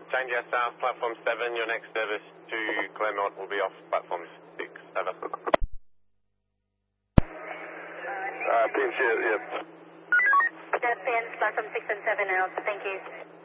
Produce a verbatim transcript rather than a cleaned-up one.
Change our south, platform seven. Your next service to Claremont will be off platform six. Over. Uh, pinch it, yep. Just in platform six and seven out. Thank you.